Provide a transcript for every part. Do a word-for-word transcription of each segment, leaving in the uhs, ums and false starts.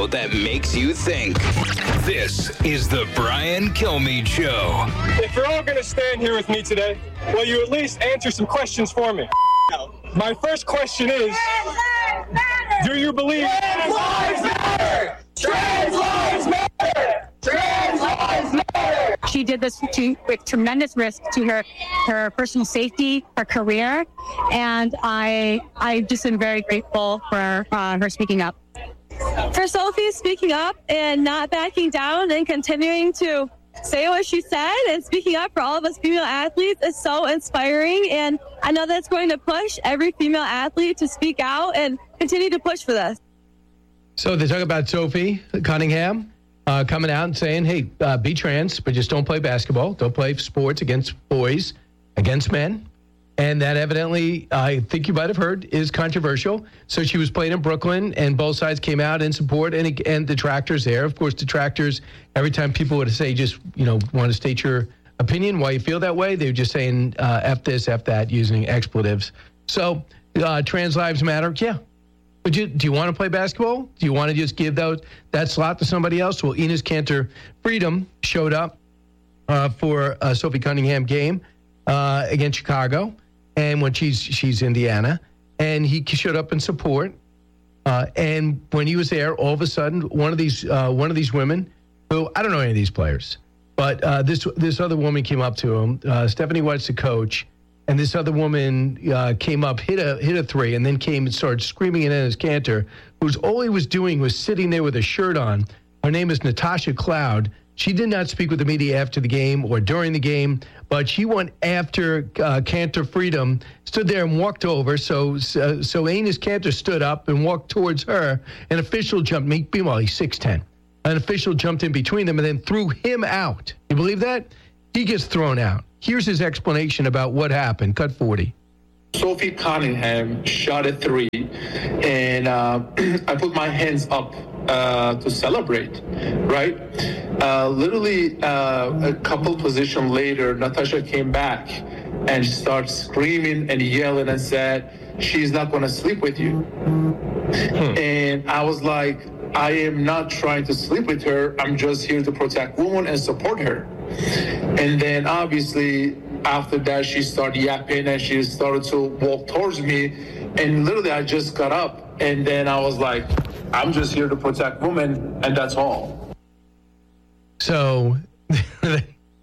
show that makes you think. This is the Brian Kilmeade Show. If you're all going to stand here with me today, will you at least answer some questions for me? My first question is, do you believe trans lives matter? Trans lives matter! Trans lives matter! She did this to, with tremendous risk to her, her personal safety, her career, and I I just am very grateful for uh, her speaking up. For Sophie speaking up and not backing down and continuing to say what she said and speaking up for all of us female athletes is so inspiring, and I know that's going to push every female athlete to speak out and continue to push for this. So they talk about Sophie Cunningham uh, coming out and saying, hey, uh, be trans, but just don't play basketball. Don't play sports against boys, against men. And that evidently, I think you might have heard, is controversial. So she was playing in Brooklyn, and both sides came out in support, and and detractors there. Of course, detractors, every time people would say, just, you know, want to state your opinion, why you feel that way, they were just saying, uh, F this, F that, using expletives. So uh, trans lives matter, yeah. But you, do you want to play basketball? Do you want to just give those, that slot to somebody else? Well, Enes Kanter Freedom showed up uh, for a Sophie Cunningham game uh, against Chicago. And when she's she's Indiana, and he showed up in support. Uh, and when he was there, all of a sudden, one of these uh, one of these women, who I don't know any of these players, but uh, this this other woman came up to him. Uh, Stephanie White's the coach, and this other woman uh, came up, hit a hit a three, and then came and started screaming at Enes Kanter, who's all he was doing was sitting there with a shirt on. Her name is Natasha Cloud. She did not speak with the media after the game or during the game, but she went after uh, Kanter Freedom, stood there and walked over. So uh, so Enes Kanter stood up and walked towards her. An official jumped, meanwhile, he's six ten. An official jumped in between them and then threw him out. You believe that? He gets thrown out. Here's his explanation about what happened. Cut forty. Sophie Cunningham shot a three, and uh, I put my hands up uh, to celebrate, right? Uh, literally, uh, a couple position later, Natasha came back and started screaming and yelling and said, she's not going to sleep with you. Hmm. And I was like, I am not trying to sleep with her. I'm just here to protect women and support her. And then obviously, after that, she started yapping and she started to walk towards me. And literally, I just got up. And then I was like, I'm just here to protect women, and that's all. So uh,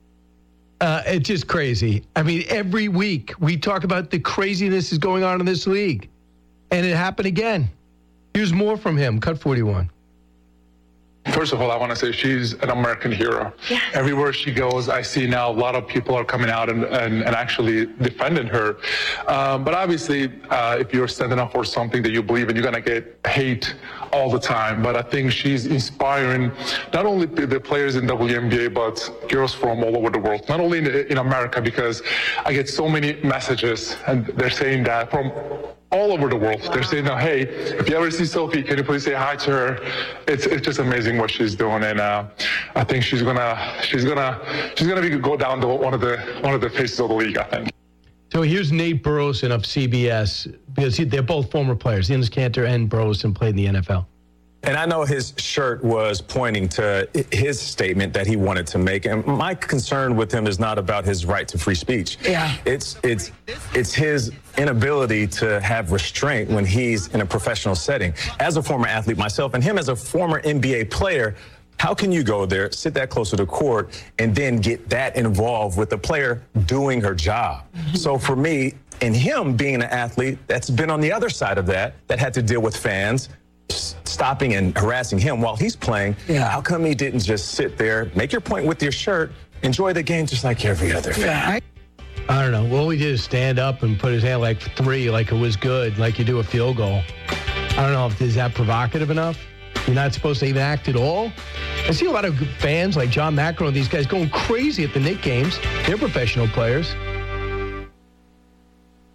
it's just crazy. I mean, every week we talk about the craziness is going on in this league. And it happened again. Here's more from him. Cut forty-one. First of all, I want to say she's an American hero. Yeah. Everywhere she goes, I see now a lot of people are coming out and, and, and actually defending her. Um, but obviously, uh, if you're standing up for something that you believe in, you're going to get hate all the time. But I think she's inspiring not only the players in W N B A, but girls from all over the world, not only in, in America, because I get so many messages and they're saying that from all over the world. They're saying, now, hey, if you ever see Sophie, can you please say hi to her? It's it's just amazing what she's doing, and uh, I think she's gonna she's gonna she's gonna be go down to one of the one of the faces of the league, I think. So here's Nate Burleson of C B S, because he, they're both former players. Enes Kanter and Burleson played in the N F L. And I know his shirt was pointing to his statement that he wanted to make. And my concern with him is not about his right to free speech. Yeah. It's it's it's his inability to have restraint when he's in a professional setting. As a former athlete myself, and him as a former N B A player, how can you go there, sit that close to the court, and then get that involved with the player doing her job? Mm-hmm. So for me, and him being an athlete that's been on the other side of that, that had to deal with fans stopping and harassing him while he's playing, yeah. How come he didn't just sit there, make your point with your shirt, enjoy the game just like every other fan? Yeah, I, I don't know. All he did is stand up and put his hand like three, like it was good, like you do a field goal. I don't know if is that provocative enough. You're not supposed to even act at all. I see a lot of fans like John McEnroe and these guys going crazy at the Knicks games. They're professional players.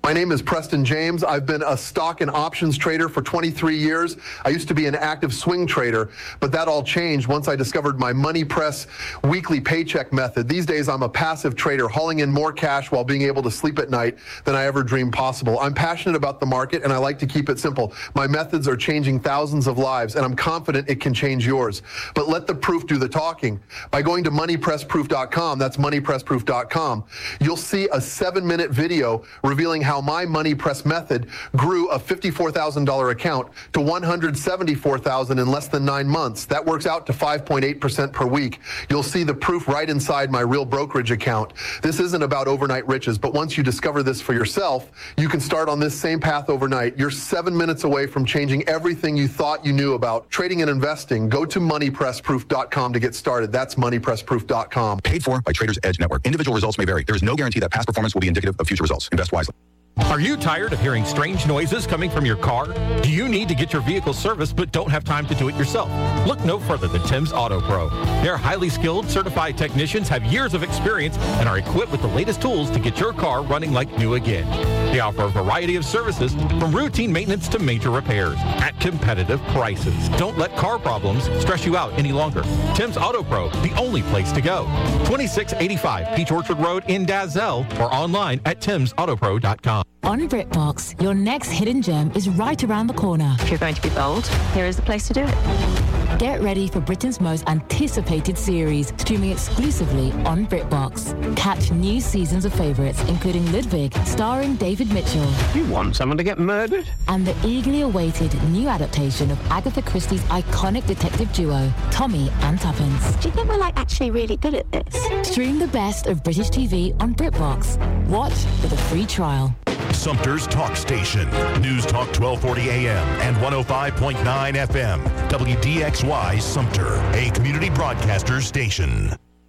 My name is Preston James. I've been a stock and options trader for twenty-three years. I used to be an active swing trader, but that all changed once I discovered my Money Press weekly paycheck method. These days, I'm a passive trader, hauling in more cash while being able to sleep at night than I ever dreamed possible. I'm passionate about the market, and I like to keep it simple. My methods are changing thousands of lives, and I'm confident it can change yours. But let the proof do the talking. By going to money press proof dot com, that's money press proof dot com, you'll see a seven-minute video revealing how my Money Press method grew a fifty-four thousand dollars account to one hundred seventy-four thousand dollars in less than nine months. That works out to five point eight percent per week. You'll see the proof right inside my real brokerage account. This isn't about overnight riches, but once you discover this for yourself, you can start on this same path overnight. You're seven minutes away from changing everything you thought you knew about trading and investing. Go to money press proof dot com to get started. That's money press proof dot com. Paid for by Traders Edge Network. Individual results may vary. There is no guarantee that past performance will be indicative of future results. Invest wisely. Are you tired of hearing strange noises coming from your car? Do you need to get your vehicle serviced but don't have time to do it yourself? Look no further than Tim's Auto Pro. Their highly skilled, certified technicians have years of experience and are equipped with the latest tools to get your car running like new again. They offer a variety of services from routine maintenance to major repairs at competitive prices. Don't let car problems stress you out any longer. Tim's Auto Pro, the only place to go. twenty-six eighty-five Peach Orchard Road in Dazzell or online at tims auto pro dot com. On BritBox, your next hidden gem is right around the corner. If you're going to be bold, here is the place to do it. Get ready for Britain's most anticipated series, streaming exclusively on BritBox. Catch new seasons of favourites, including Ludwig, starring David Mitchell. You want someone to get murdered? And the eagerly awaited new adaptation of Agatha Christie's iconic detective duo, Tommy and Tuppence. Do you think we're like actually really good at this? Stream the best of British T V on BritBox. Watch with a free trial. Sumter's Talk Station. News Talk twelve forty A M and one oh five point nine F M. W D X Y Sumter, a community broadcaster station.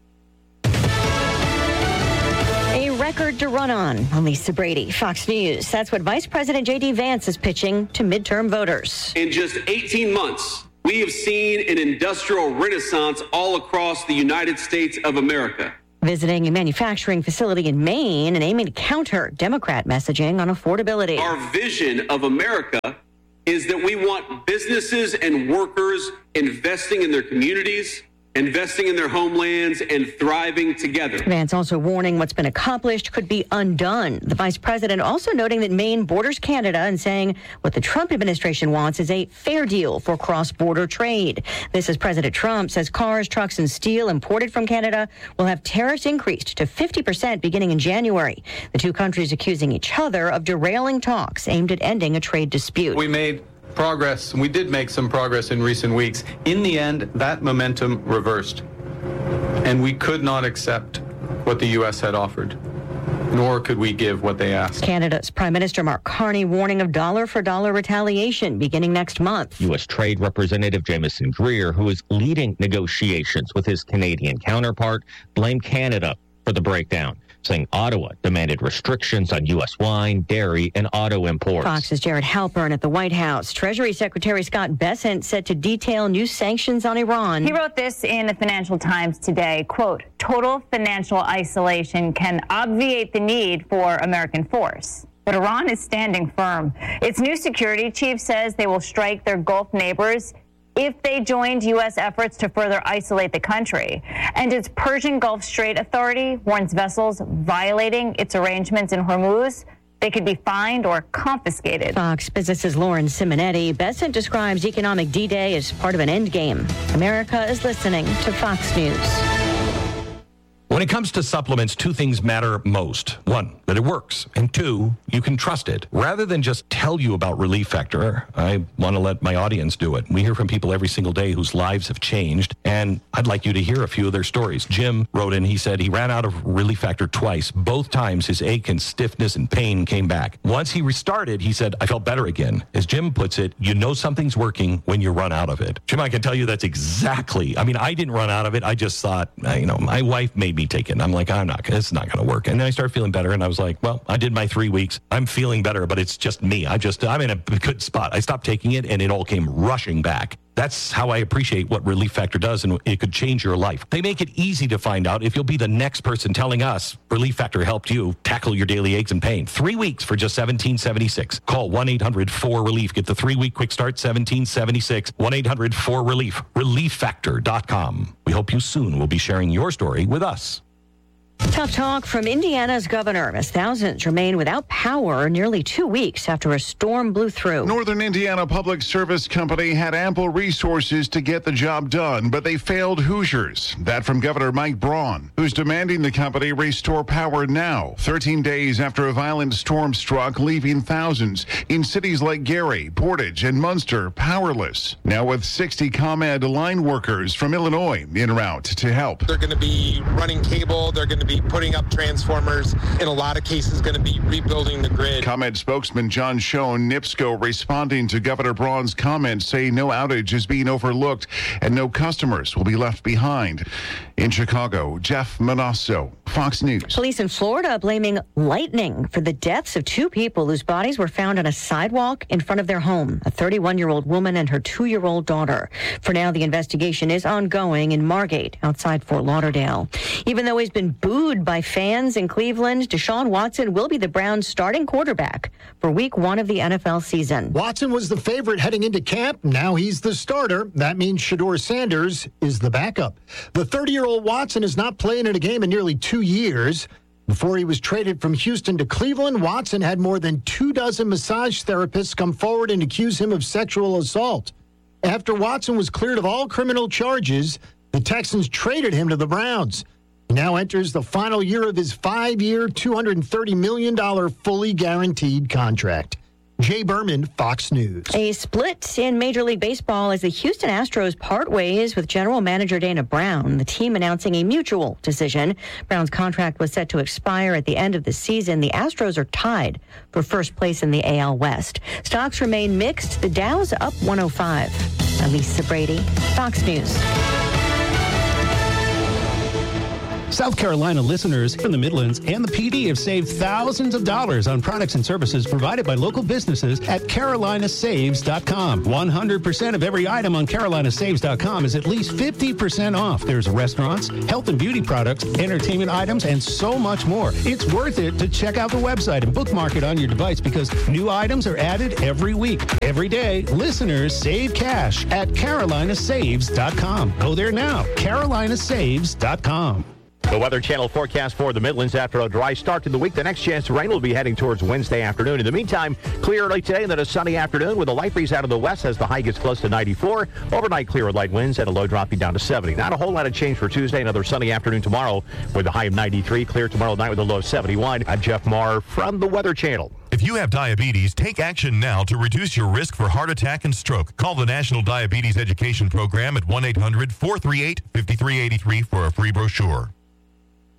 A record to run on. Lisa Brady, Fox News. That's what Vice President J D Vance is pitching to midterm voters. In just eighteen months, we have seen an industrial renaissance all across the United States of America. Visiting a manufacturing facility in Maine and aiming to counter Democrat messaging on affordability. Our vision of America is that we want businesses and workers investing in their communities, investing in their homelands, and thriving together. Vance also warning what's been accomplished could be undone. The vice president also noting that Maine borders Canada and saying what the Trump administration wants is a fair deal for cross-border trade. This as President Trump says cars, trucks, and steel imported from Canada will have tariffs increased to fifty percent beginning in January. The two countries accusing each other of derailing talks aimed at ending a trade dispute. We made progress. We did make some progress in recent weeks. In the end, that momentum reversed, and we could not accept what the U S had offered, nor could we give what they asked. Canada's Prime Minister Mark Carney warning of dollar-for-dollar retaliation beginning next month. U S Trade Representative Jameson Greer, who is leading negotiations with his Canadian counterpart, blamed Canada for the breakdown, saying Ottawa demanded restrictions on U S wine, dairy, and auto imports. Fox's Jared Halpern at the White House. Treasury Secretary Scott Bessent set to detail new sanctions on Iran. He wrote this in the Financial Times today, quote, total financial isolation can obviate the need for American force. But Iran is standing firm. Its new security chief says they will strike their Gulf neighbors if they joined U S efforts to further isolate the country. And its Persian Gulf Strait Authority warns vessels violating its arrangements in Hormuz, they could be fined or confiscated. Fox Business's Lauren Simonetti. Bessent describes economic D-Day as part of an endgame. America is listening to Fox News. When it comes to supplements, two things matter most. One, that it works. And two, you can trust it. Rather than just tell you about Relief Factor, I want to let my audience do it. We hear from people every single day whose lives have changed, and I'd like you to hear a few of their stories. Jim wrote in, he said he ran out of Relief Factor twice. Both times his ache and stiffness and pain came back. Once he restarted, he said, I felt better again. As Jim puts it, you know something's working when you run out of it. Jim, I can tell you that's exactly, I mean, I didn't run out of it. I just thought, you know, my wife made me take it. I'm like, I'm not, it's not going to work. And then I started feeling better, and I was like, well, I did my three weeks. I'm feeling better, but it's just me. I just, I'm in a good spot. I stopped taking it, and it all came rushing back. That's how I appreciate what Relief Factor does, and it could change your life. They make it easy to find out if you'll be the next person telling us Relief Factor helped you tackle your daily aches and pain. Three weeks for just seventeen seventy-six. Call one eight hundred four relief. Get the three-week quick start, seventeen seventy-six. one eight hundred four relief. relief factor dot com. We hope you soon will be sharing your story with us. Tough talk from Indiana's governor as thousands remain without power nearly two weeks after a storm blew through. Northern Indiana Public Service Company had ample resources to get the job done, but they failed Hoosiers. That from Governor Mike Braun, who's demanding the company restore power now, thirteen days after a violent storm struck, leaving thousands in cities like Gary, Portage, and Munster powerless. Now with sixty ComEd line workers from Illinois en route to help. They're going to be running cable. They're going to be putting up transformers, in a lot of cases going to be rebuilding the grid. ComEd spokesman John Schoen, NIPSCO, responding to Governor Braun's comments, say no outage is being overlooked and no customers will be left behind. In Chicago, Jeff Manasso, Fox News. Police in Florida blaming lightning for the deaths of two people whose bodies were found on a sidewalk in front of their home, a thirty-one-year-old woman and her two-year-old daughter. For now, the investigation is ongoing in Margate, outside Fort Lauderdale. Even though he's been booed by fans in Cleveland, Deshaun Watson will be the Browns' starting quarterback for week one of the N F L season. Watson was the favorite heading into camp. Now he's the starter. That means Shedeur Sanders is the backup. The thirty-year-old Watson is not playing in a game in nearly two years. Before he was traded from Houston to Cleveland, Watson had more than two dozen massage therapists come forward and accuse him of sexual assault. After Watson was cleared of all criminal charges, the Texans traded him to the Browns. He now enters the final year of his five-year, two hundred thirty million dollars fully guaranteed contract. Jay Berman, Fox News. A split in Major League Baseball as the Houston Astros part ways with general manager Dana Brown, the team announcing a mutual decision. Brown's contract was set to expire at the end of the season. The Astros are tied for first place in the A L West. Stocks remain mixed. The Dow's up one oh five. Elisa Brady, Fox News. South Carolina listeners in the Midlands and the P D have saved thousands of dollars on products and services provided by local businesses at Carolina Saves dot com. one hundred percent of every item on Carolina Saves dot com is at least fifty percent off. There's restaurants, health and beauty products, entertainment items, and so much more. It's worth it to check out the website and bookmark it on your device because new items are added every week. Every day, listeners save cash at Carolina Saves dot com. Go there now, Carolina Saves dot com. The Weather Channel forecast for the Midlands after a dry start to the week. The next chance of rain will be heading towards Wednesday afternoon. In the meantime, clear early today and then a sunny afternoon with a light breeze out of the west as the high gets close to ninety-four. Overnight clear with light winds and a low dropping down to seventy. Not a whole lot of change for Tuesday. Another sunny afternoon tomorrow with a high of ninety-three. Clear tomorrow night with a low of seventy-one. I'm Jeff Marr from the Weather Channel. If you have diabetes, take action now to reduce your risk for heart attack and stroke. Call the National Diabetes Education Program at one eight hundred four three eight five three eight three for a free brochure.